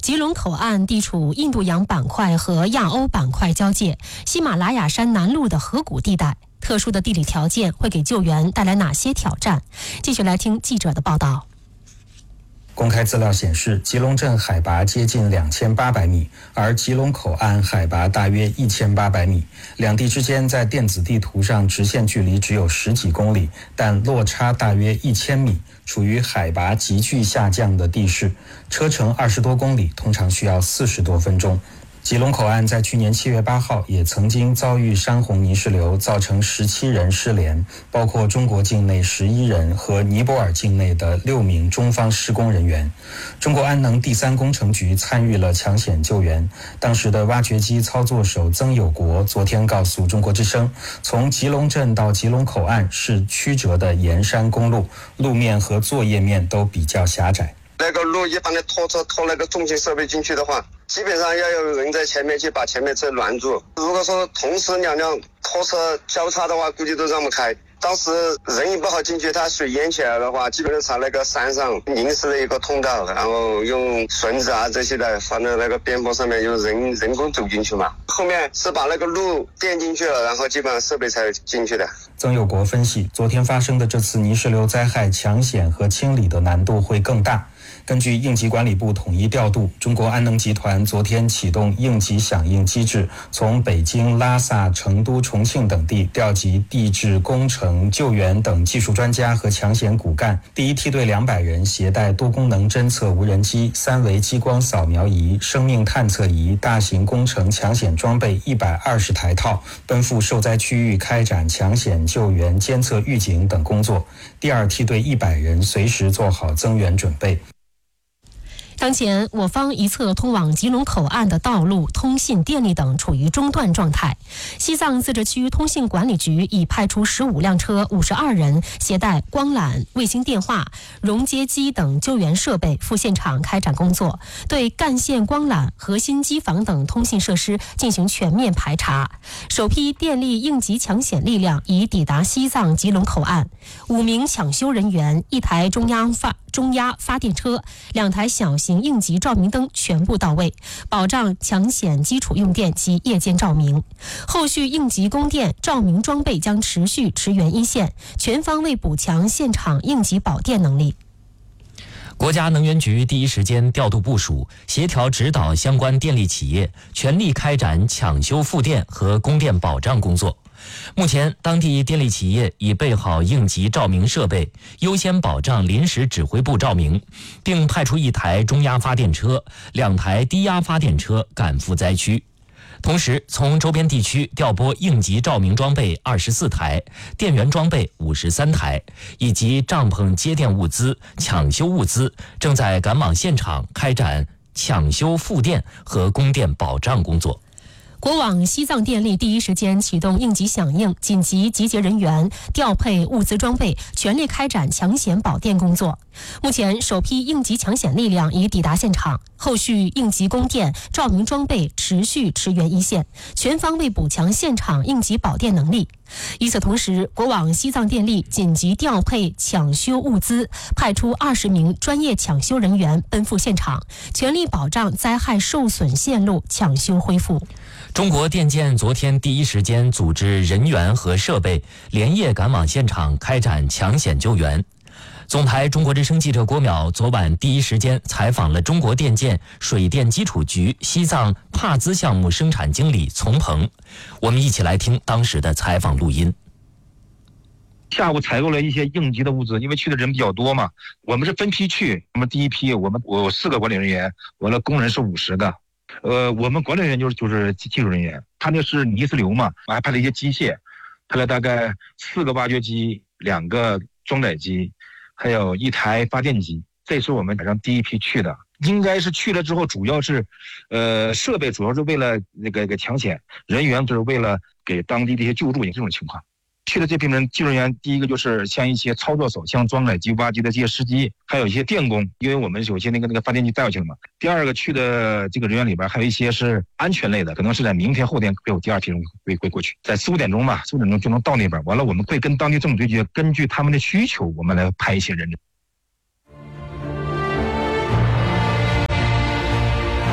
吉隆口岸地处印度洋板块和亚欧板块交界，喜马拉雅山南麓的河谷地带。特殊的地理条件会给救援带来哪些挑战？继续来听记者的报道。 公开资料显示，吉隆镇海拔接近2800米，而吉隆口岸海拔大约1800米，两地之间在电子地图上直线距离只有10几公里，但落差大约1000米，处于海拔急剧下降的地势，车程20多公里，通常需要40多分钟。吉隆口岸在去年7月8号也曾经遭遇山洪泥石流，造成17人失联，包括中国境内11人和尼泊尔境内的6名中方施工人员。中国安能第3工程局参与了抢险救援，当时的挖掘机操作手曾有国昨天告诉中国之声，从吉隆镇到吉隆口岸是曲折的沿山公路，路面和作业面都比较狭窄。 那个路一般的拖车拖那个重型设备进去的话，基本上要有人在前面去把前面车拦住。如果说同时2辆拖车交叉的话，估计都让不开。当时人也不好进去，它水淹起来的话，基本上朝那个山上临时的一个通道，然后用绳子啊这些的放在那个边坡上面，用人工走进去嘛。后面是把那个路垫进去了，然后基本上设备才进去的。 曾有国分析，昨天发生的这次泥石流灾害抢险和清理的难度会更大。根据应急管理部统一调度，中国安能集团昨天启动应急响应机制，从北京、拉萨、成都、重庆等地调集地质、工程、救援等技术专家和抢险骨干。第一梯队200人携带多功能侦测无人机、3维激光扫描仪、生命探测仪、大型工程抢险装备120台套，奔赴受灾区域开展抢险救援、监测预警等工作。第二梯队100人随时做好增援准备。 当前，我方一侧通往吉隆口岸的道路、通信、电力等处于中断状态。西藏自治区通信管理局已派出15辆车、52人，携带光缆、卫星电话、熔接机等救援设备赴现场开展工作，对干线光缆、核心机房等通信设施进行全面排查。首批电力应急抢险力量已抵达西藏吉隆口岸，5名抢修人员、1台中压发电车、2台小型应急照明灯全部到位，保障抢险基础用电及夜间照明。后续应急供电、照明装备将持续驰援一线，全方位补强现场应急保电能力。 国家能源局第一时间调度部署，协调指导相关电力企业，全力开展抢修复电和供电保障工作。目前，当地电力企业已备好应急照明设备，优先保障临时指挥部照明，并派出1台中压发电车、2台低压发电车赶赴灾区。同时，从周边地区调拨应急照明装备24台、电源装备53台，以及帐篷接电物资、抢修物资，正在赶往现场开展抢修复电和供电保障工作。 国网西藏电力第一时间启动应急响应，紧急集结人员，调配物资装备，全力开展抢险保电工作。目前，首批应急抢险力量已抵达现场，后续应急供电、照明装备持续驰援一线，全方位补强现场应急保电能力。与此同时，国网西藏电力紧急调配抢修物资，派出20名专业抢修人员奔赴现场，全力保障灾害受损线路抢修恢复。 中国电建昨天第一时间组织人员和设备连夜赶往现场开展抢险救援。总台中国之声记者郭淼昨晚第一时间采访了中国电建水电基础局西藏帕兹项目生产经理丛鹏，我们一起来听当时的采访录音。 下午采购了一些应急的物资，因为去的人比较多嘛，我们是分批去。那么第一批我4个管理人员，我的工人是50个。我们管理人员就是技术人员，他那是泥石流嘛，我还派了一些机械，派了大概4个挖掘机、2个装载机，还有1台发电机。这是我们马上第一批去的，应该是去了之后，主要是，设备主要是为了那个抢险，人员就是为了给当地的一些救助这种情况。去的这批人，技术人员第一个就是像一些操作手，像装载机、挖机的这些司机，还有一些电工，因为我们有些那个发电机带过去了嘛。第二个去的这个人员里边，还有一些是安全类的，可能是在明天后天会有第2批人会过去，在4、5点钟吧，4、5点钟就能到那边。完了，我们会跟当地政府对接，根据他们的需求，我们来派一些人。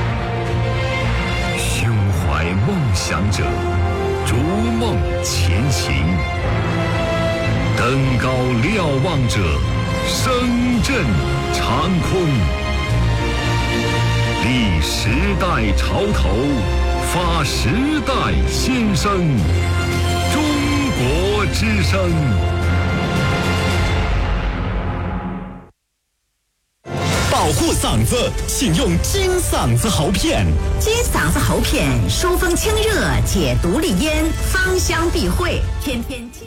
想者，逐梦前行；登高瞭望者，声震长空。立时代潮头，发时代新声。中国之声。 保护嗓子，请用金嗓子喉片。 金嗓子喉片，疏风清热，解毒利咽，芳香避秽，天天。